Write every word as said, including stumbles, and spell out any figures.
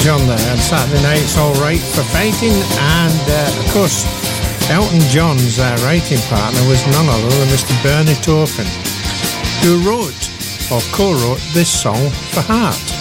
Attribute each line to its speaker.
Speaker 1: John there, and Saturday Night's All Right for Fighting, and uh, of course Elton John's uh, writing partner was none other than Mister Bernie Taupin, who wrote or co-wrote this song for Heart.